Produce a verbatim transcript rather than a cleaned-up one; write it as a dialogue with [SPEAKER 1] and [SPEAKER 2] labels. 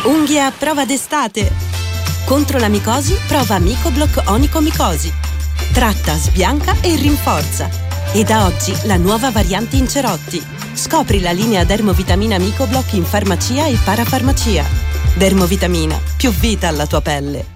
[SPEAKER 1] Unghie a prova d'estate. Contro la micosi, prova Micoblock Onicomicosi. Tratta, sbianca e rinforza. E da oggi la nuova variante in cerotti. Scopri la linea Dermovitamina Micoblock in farmacia e parafarmacia. Dermovitamina, più vita alla tua pelle.